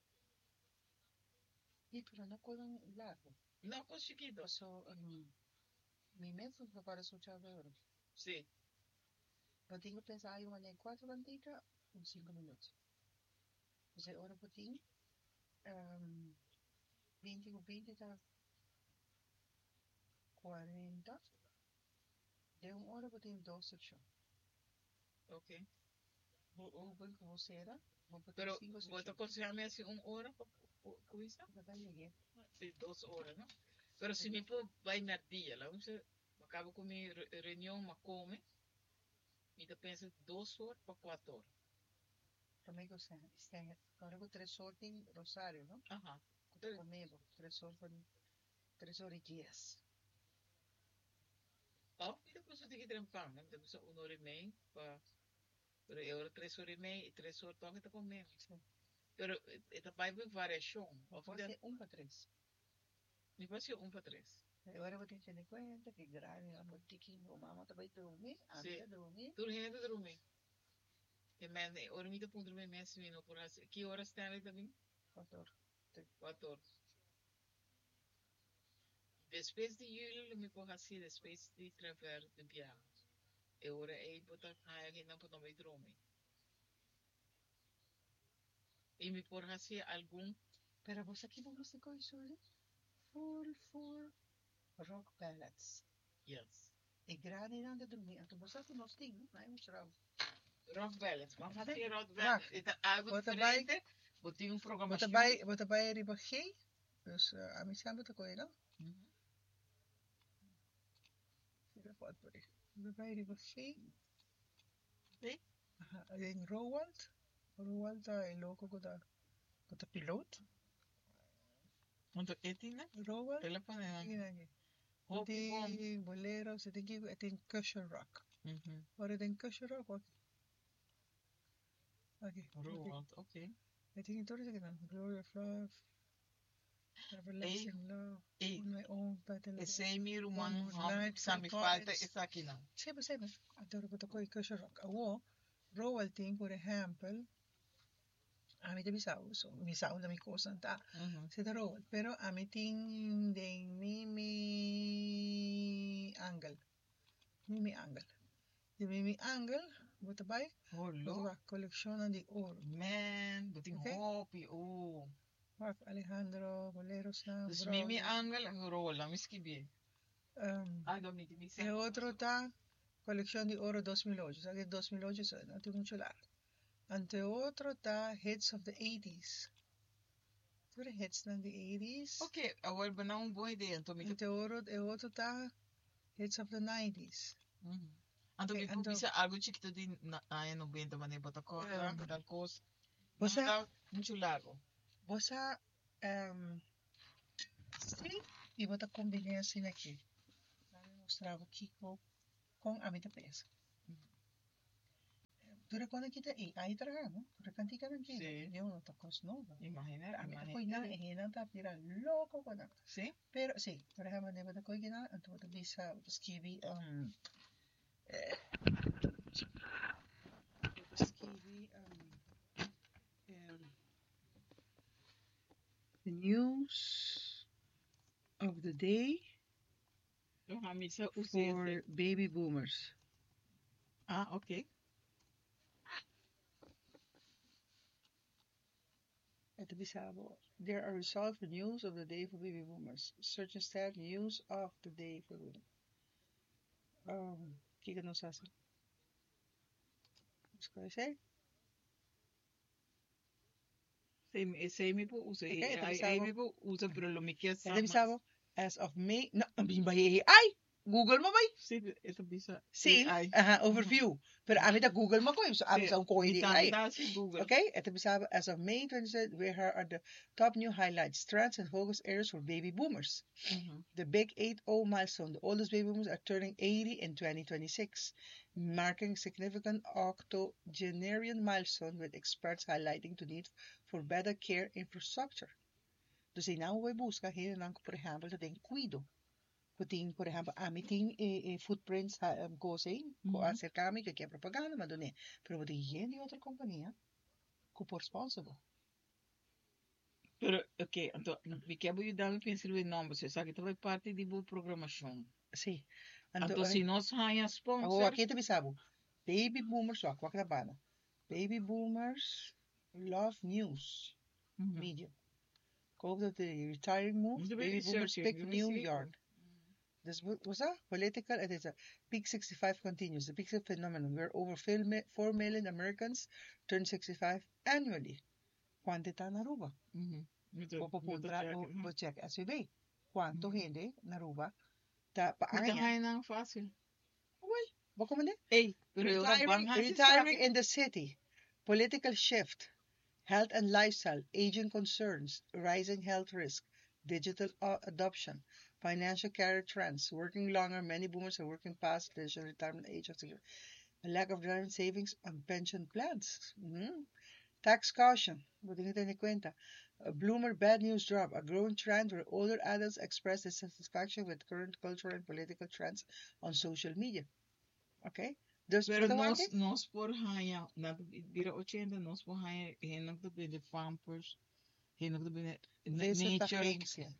E pero não coisa largo. Não conseguido. Passou mi método para escuchar agora. Sim. Eu tenho que pensar em uma 4 banditas ou 5 minutos. Você ora por ti, 20 ou 20 tá 40. De uma hora por ti 2 secções. Ok. Ou bem que você era, pero vos aconselhar-me assim 1 hora com isso? Sim, 2 horas, não? Pero se me for vai na dia, lá você acaba com minha reunião, mas come, me pensa 2 horas para 4 horas. Também que você agora com 3 horas tem Rosário, não? Aham. Comigo, 3 horas por 3 horas e 10. Oh, e depois eu tenho que trampar, né? Depois 1 hora e meia para. Pero eu 3 horas e meia e 3 horas toca tá comendo. Pero vai haver variação. Pode ser 1 para 3. Me pode ser 1 para 3. Agora vou ter que ter conta que grave a botiquinha, o mamãe também dormir, a minha dormir. Dormir. E men, ora me depois dormir mais minutos por assim. Que horas tem ali também? 4 horas. 4 horas. Depois de julho, me por assim, depois de travar de viagem. E ora é botar aqui não para não dormir. E me por assim algum. Pero você aqui não você conhece, né? Full rock ballads. Yes. E grande não de dormir. Então você tem nos tem, não é muito Rock ballads. Vamos fazer rock ballads. É algo diferente. Botem programa. Bota bij riba G. Dus a mim sabe outra coisa, não? Bota bij riba G. Sim. Em Roald. Roald é louco com a piloto. Want het is niet? Roald. Telefoon. Die bolero, ze denk ik, het is cushion rock. Wat het een cushion rock? Oké. Roald, oké. Het is niet door te gaan. Glory of Love. Everlasting Love. On My Own Battle. Esse mir man sabe falta essa aqui não. Sempre. Adoro botar coi cushion rock. Awo, Roald tem, por exemplo, a mim também sabe da minha coisa, tá? Se da Roald, pero a mim tem de Mimi Angel. De Mimi Angel, bota bij. Olha. Collección de ouro. Man, boting hopi, oh. Mark Alejandro, boleros na. Dus Mimi Angel, rola, miskibi. E outro tá Colección de Ouro 2008. Sabe que 2008 não tem muito largo. Ante outro tá Hits of the 80s. Tudo hits na the 80s. Ok, agora vai dar uma boa ideia. Ante outro tá Hits of the 90s. Então, me publica algo chiquito de 90, mas nem bota cor, tal coisa. Você muito largo. Você sim, e bota combinar assim aqui. Vou mostrar aqui com a minha peça. Tu recuerdas que ahí trabajamos, tu recuerdas que aquí, Sí. yo no te conozco. Imagínate, A mí te imagínate. y no te pira loco con eso. Sí. Pero sí, por ejemplo, de verdad que no, entonces te bisa, escribí, escribí, the news of the day for baby boomers. Ah, okay. At the Bisabo, there are results for news of the day for baby boomers. Search instead news of the day for women. ¿Qué que nos hace? ¿Qué dice? Sei me po usa. Okay, Aí me po usa, pero lo me quer At the Bisabo, as of May, no, ay, Google mo ba? Sí, ito bisa. Sim, overview. Pero a mim da Google mo ko, so a mim sa ko hindi ay. Google. Okay, at the Bisabo, as of May 26, here are the top new highlights, trends, and focus areas for baby boomers. The big 80 milestone. The oldest baby boomers are turning 80 in 2026, marking significant octogenarian milestone with experts highlighting the need for better care infrastructure. Dus in nou we busca hier dan por ejemplo de cuido. Kuting por ejemplo a mí ting footprints go sein, ko acercarme que é propaganda, mas doné. Pero de gente outra companhia que por responsible. Pero, ok, então, we quero ajudar a pensar o nome, você sabe que vai parte de boa programação. Sim. Então, se nós ganhamos sponsor... aqui também sabe. Baby boomers, ó, qual que é a banda? Baby boomers love news. Media. Hope that the retiring move, baby boomers pick New York. This was that political. It is a Peak 65 continues. The peak phenomenon where over 4 million Americans turn 65 annually. Quantità na ruba. Vou check as we be. Quanto gente na ruba ta paanya. Não é fácil. Well, vou como Ei, retiring in the city. Political shift. Health and lifestyle, aging concerns, rising health risk, digital adoption, financial career trends, working longer. Many boomers are working past the retirement age of 60. A lack of retirement savings on pension plans. Tax caution. A bloomer bad news drop. A growing trend where older adults express dissatisfaction with current cultural and political trends on social media. Okay? Pero nós por ganhar, na bira 80, nós por ganhar, não do bem de pampers, não do bem de nature,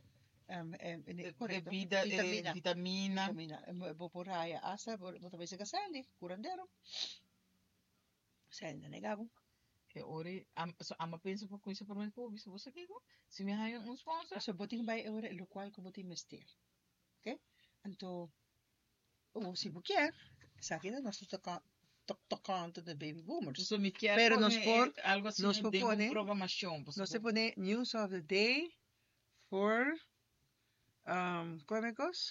de vitamina. Vou por ganhar, asa, vou talvez se casar, curandero. Sai na negavo. Que ore, ama pensa por coisa para mim, pô, isso você que se me ganhar sponsor. So boting by ore, lo qual ko boting mestir. Okay? Então, se você quer, sabe que nós tocando de baby boomers. Pero nos por algo assim nos de programação. Nós se pone news of the day for como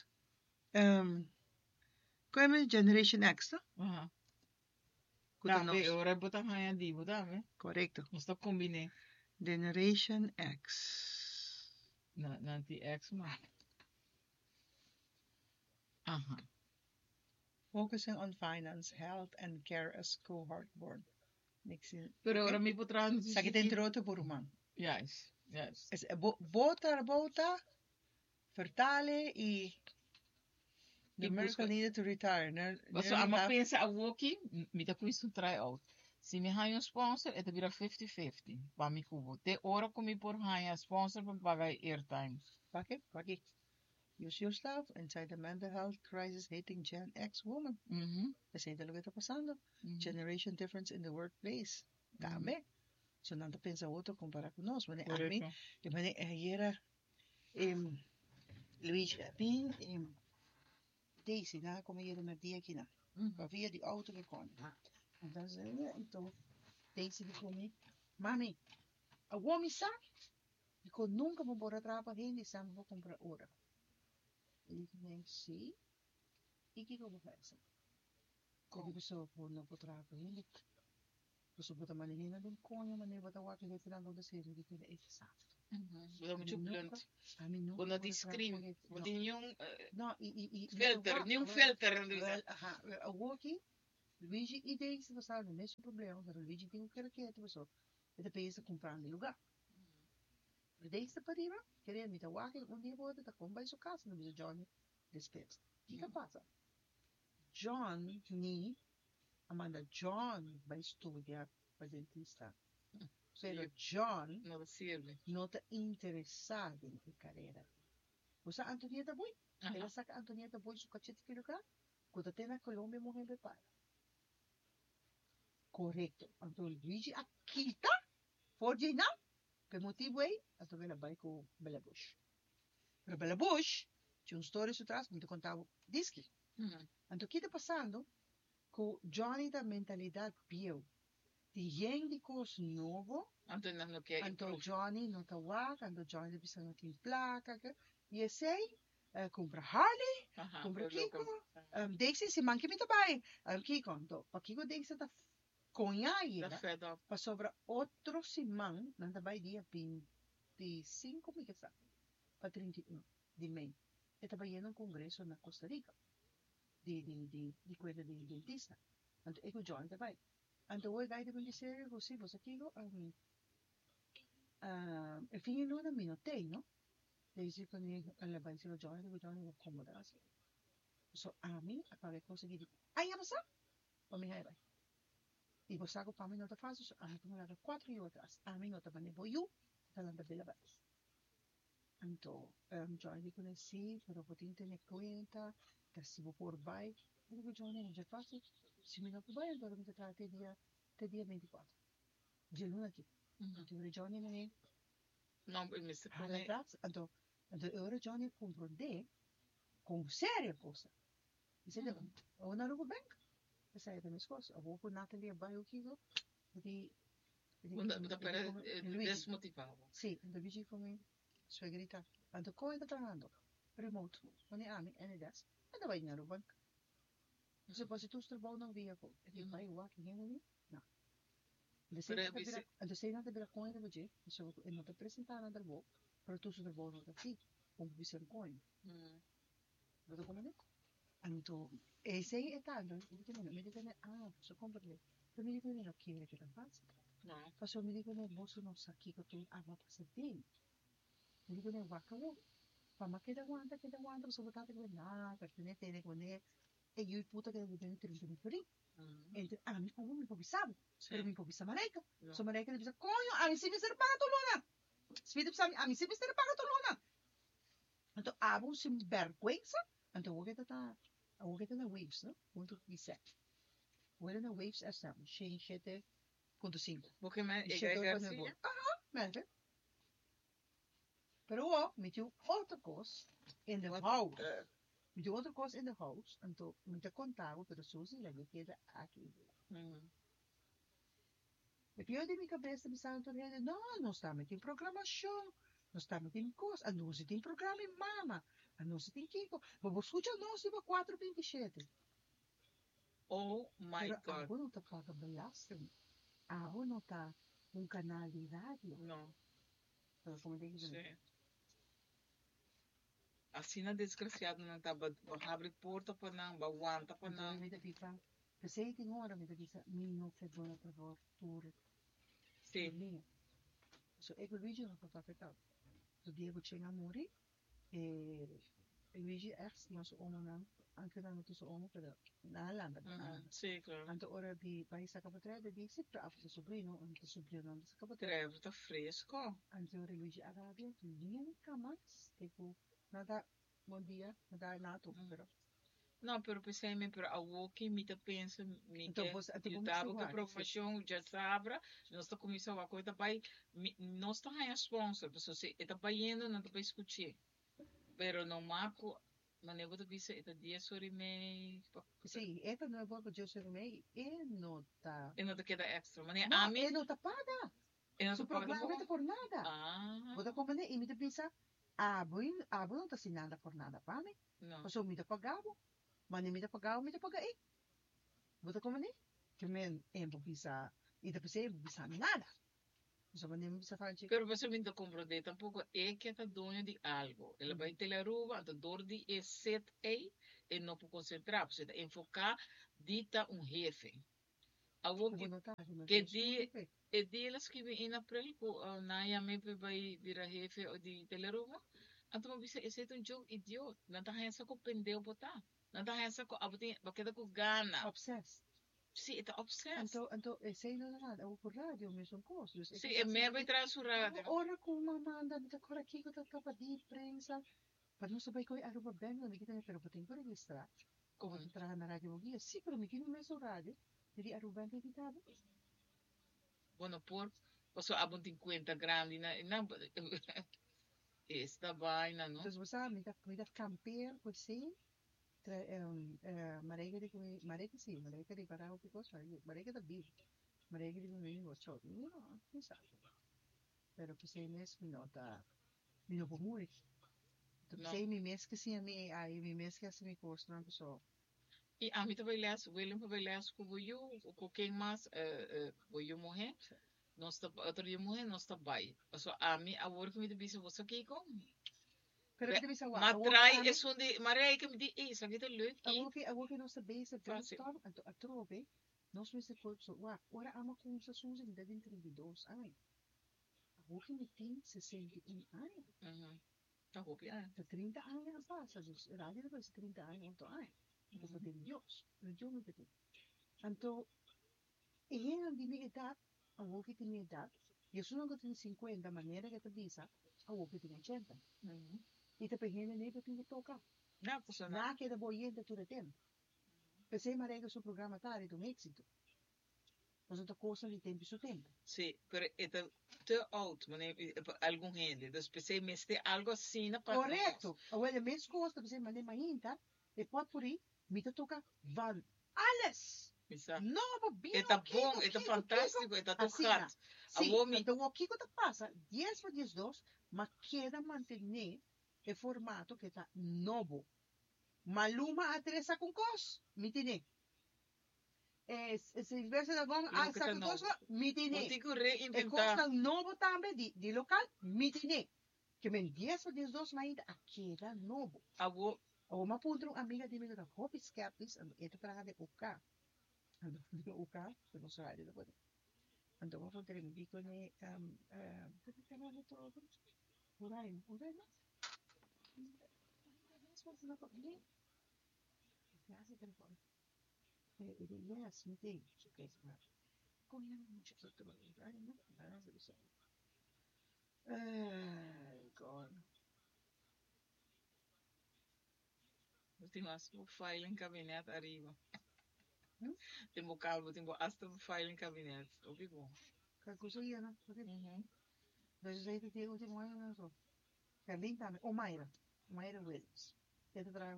é Generation X, no? Dame, ora botar ganha divo, dame. Correcto. Nós tá combinando. Generation X. Não X, mas. Focusing on finance, health, and care as cohort born. Pero ora me potrà Sa che introdotto por umano. Yes. Bota, fertile e the American needed to retire. So I'm pensa a walking, me tá com isso try out. Se me há sponsor, é vira 50-50. Para me cubo. Te ora comi por há sponsor para pagar airtime. Paki. Use your stuff inside the mental health crisis hitting Gen X woman. Ese es lo que está pasando. Generation difference in the workplace. Dame. So nanda pensa otro compara con nos. Bueno, a mí, ayer Luigi, a mí, Daisy, nada como ayer me di aquí na. Via die auto gekomen. En dan zei je, en toen Daisy die kom mami, a woman sa? Ik kon nunca me bora trapa heen, die samen vou comprar ora. E ik denk, sim. E que eu vou fazer? Como pessoa por não por trapa heen, pessoa botar manhã de conha, maneira botar o aqui dentro da luz da série, de que é exato. Botar muito blunt. Quando diz screen, botar nenhum filter, nenhum filter. A walkie, Luigi ideia se você não é problema, mas Luigi tem o que quer, pessoal. Ele pensa comprar no lugar. Ideia se para ir, querer me dar um dia vou dar como vai sua casa, não precisa Johnny despensa. O que passa? John ni Amanda John vai estudar para dentista. Pero John Não sirve. não está interessado em carreira. Você Antonieta Boy? Ela sabe que Antonieta Boy su cachete que lugar? Quando tem na Colômbia morrer prepara. Correto. Então Luigi aqui tá? For de não? Que motivo é? Então ela vai com Bela Bush. Pero Bela Bush tinha história por trás, muito contava disque. Então o que está passando? Com Johnny da mentalidade pior. Tem de coisa novo. Então não quer. Então Johnny não está waca, então Johnny precisa não tem placa. E esse compra Harley, compra Kiko. Deixa se manque muito bem. Kiko, então, para Kiko deixa da conha aí, para sobra outro semana, não está bem dia 25, como é que está? Para 31 de maio. Ele está indo a um congresso na Costa Rica de coisa de dentista. Então, eu Johnny está bem. Então, o guy de dizer, você Kiko, eu fiz no minutei, não? Desde que ele vai ser o Johnny vai acomodar assim. So, a mim, acabei de conseguir. Aí, eu vou para mim, aí vai. E você sabe para mim não está fácil. Então, eu 4 anos atrás. A mim não está bem, eu falando de bela vez. Então, Johnny conheci, mas eu vou ter que conta, que se vou por bike, eu digo, Johnny, não é fácil. Se me não for bem, então eu vou tratar até dia 24. De luna aqui. Então, o Johnny não é. Não, mas se Então, eu Johnny compreender com séria coisa. Isso é eu não vou bem. Essa é a minha esposa. Eu vou por Natalia vai o que eu desmotivado. Sim, então Luigi foi sua grita. Então como está trabalhando? Remote. Quando é amigo, é das. Ainda vai dinheiro banco. Você pode tu trabalhar no veículo. Ele vai o que nem não. Então sei nada vira coisa do jeito. Isso eu não te apresentar nada bom. Para tu trabalhar no daqui. Como visão coin. Você como é? Então, esse aí é tanto. Me diz, você compra ele. Eu me digo, não, que ele não faz. Não. Mas eu me digo, não, você não sabe que eu tenho água para ser bem. Me digo, não, vaca, para que aguanta, você vai estar com nada, que nem tem, com nem. E eu puta que eu tenho 30 mil por aí. Então, a mim, como me sabe? Pero me pisa mareca. So mareca ele diz, coño, a mim se me serve para tolona. Se me a mim se me serve para tolona. Então, abo sem vergüenza. Então, o que está na Waves, não? Muito dizer. O que na Waves é assim, 7.5. Porque é Garcia. Mas, pero me dio outra coisa in the house. Me dio outra coisa in the house. Então, me te contava, pero Suzy, la que queda aqui. E più di mica cabeça me santo ele, não está metendo programação, não está metendo coisa, a não se tem programa em mama, a não se tem Kiko, mas você escuta nós iba 4:27. Oh my God. God. Pero não está paga belasting. Não está canal de rádio. Não. Pero como tem que dizer? Assim na desgraciado não tá abre porta para não, aguanta para não. Pensei que não era, me disse, não sei dona para por. Sim. So, eu Luigi não está afetado. So, Diego tinha morri e Luigi echt mas não anche da notte so uno per na landa. Sì, claro. Anto ora di paese capotrede di si trafo su sobrino, anche sobrino non si capotrede. Tá fresco. Anto ora Luigi Arabia, nunca mais. Tipo, nada, bom dia, nada nato, però. Não, pero pensei pero a walking me tá pensa me que eu tava com profissão já sabra, nós tá começando a coisa vai nós tá aí sponsor, pessoa se tá indo não tá para escutar. Pero no mapo manego da visa eta dia sobre me. Sim, eta não é boa dia sobre me e não tá. E não tá queda extra, mas a mim. E não tá paga. E não tá paga por nada. Vou dar como né e me tá pensa, abo não tá sem nada por nada para mim. Não. Mas eu me tá pagado. Mas nem me tá pagado, me tá pagar. Vou dar como né? Que men é bisa e da pensei bisa nada. Só que nem bisa falar de. Pero você me tá compreender, tampouco é que tá dona de algo. Ela vai ter a ruba, a dor de set aí e não pode concentrar, você tá enfocar dita um jefe. Awo que dia elas que em april po na ya me vai virar jefe o di teleruma. Anto mo bisa esse um jogo idiot. Nanta hensa ko pendeu botar. Nanta hensa ko abutin bakeda ko gana. Obsessed. Sim, está obsessed. Então, esse aí não é nada. O rádio mesmo posto. Sim, é mesmo vai trazer o rádio. Ora com uma manda de cor aqui que tá capa de prensa. Para não saber que eu aruba bem, não me quita pero tem que registrar. Como tu trabalha na rádio dia, sim, pero me quita mesmo rádio. Jadi aruba bem que tá. Bueno, por você abon 50 gramas na esta vaina, não? Então, você me dá campear com sim. Marega de para o que coisa, marega da bicho, marega de menino o choro, não sabe. Pero que sei mesmo não tá, me não vou morrer. Então sei me mesmo que sim aí me mesmo que assim me custa não pessoa. E a mim também lês, William também lês com o quem mais o eu morrer, não está outro eu morrer não está bem. Só a mim a work me disse você que com Pero que bisa wa. Matrai é onde Maria que me diz isso, aqui tá leuk. A work não está bem, se brainstorm, a trove, nós me se corpo so wa. Ora ama com sa suzy de 32 ai. A work me tem 61 ai. Tá roupa, é. 30 anos passa, dus rádio depois 30 anos então ai. Então foi Deus, Deus me pediu. Então, e ele de minha idade, a work de minha idade, eu sou não tenho 50 maneira que te diz, a work de 80. E te pegando nem para te tocar. Não, pessoal. Na que da boiente tu retém. Pensei marega seu programa tá de um êxito. Mas outra coisa de tempo seu tempo. Sim, pero é te alto, mas algum gente. Então pensei mestre algo assim na parte. Correto. Olha, mesmo coisa pensei mandei mainta, e pode por aí, me te toca van alles. Nova bem. É bom, é fantástico, é tocado. Sim, então o que que passa? 10 para 12, mas queda manter o formato que está novo. Maluma atresa com cos, me entende? Se verse da bom, a essa coisa, me entende? E coisa novo também de local, me entende? Que men 10 para 12 ainda queda novo. O uma ponto amiga de mim da Hope Skeptics, e tu traga de UK. De UK, que não sai de depois. Então vou fazer um bico ne que canal de todo. Urai, não? Yes, me tem. God. Tem o file em gabinete arriba. Tem o cabo, tem hasta o file em gabinete. O que bom. Que coisa aí, né? Mas aí tem o último ano, não só. Que bem também. O Mayra Williams. Ele trabalha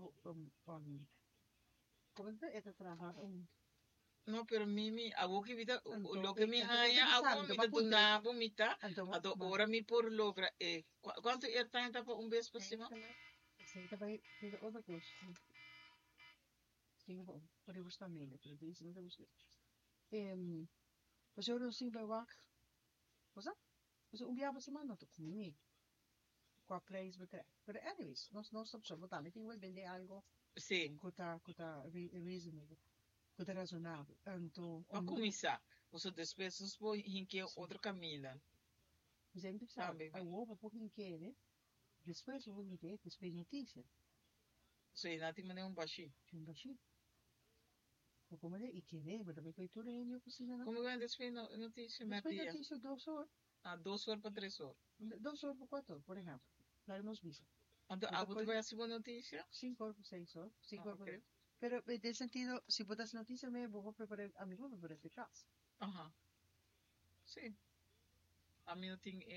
como é que trabalha No, pero Mimi, hago que vida, lo que me haya, hago mi de una vomita, ado ora mi por logra, ¿cuánto está para vez por cima? Sí, está para otra cosa. Sí, por eso está bien, pero dice, no te busques. Pues yo no sé, pero wak, cosa? Pues día por semana, tú comes. ¿Cuál precio me trae? Pero anyways, no stop so, botar, me tengo que vender algo. Sí. Cota reasonable. Cota razonável. Então, a começar, você depois nos põe em que outro caminho. Por exemplo, sabe, eu vou para em que, né? Depois eu vou me ver, depois notícia. Sim, não tem maneira baixinho. Um baixinho. Ou como é, e que né, mas também foi tudo em oficina, não? Como é depois notícia, Depois notícia 2 horas. 2 horas para 3 horas. 2 horas para 4 horas, por exemplo. Lá nos bichos. Então, a você vai assistir notícia? 5 horas para 6 horas. 5 horas para... Pero en sentido, si botas noticias, me voy a preparar, a mí me voy a preparar de casa. Ajá. Sí. A mí no tengo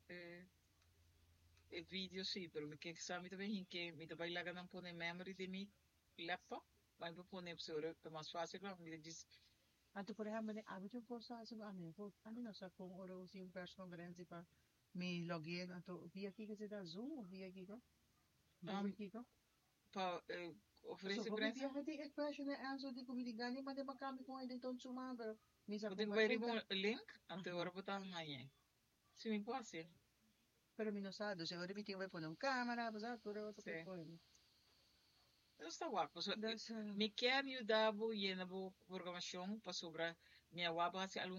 vídeo, sí, pero me queda sabe também que me trabalho lá não pôr memory de mi laptop, vai para pôr sobre é mais fácil, claro, me diz. Então, por exemplo, a minha força, a mim não sabe como ora usar um press conferência para me login, então via aqui que você dá Zoom ou via aqui que? Para oferecer para essa? Eu tenho expression e answer de comunicar, mas de bacana com ele então sumando. Eu tenho que ver um link, então agora botar amanhã. Se me pode. Pero mi no sabe, se agora me tenho que pôr uma câmera, fazer tudo outra coisa. Eu estava com That's, me quer ajudar bo e na bo programação para sobre minha waba se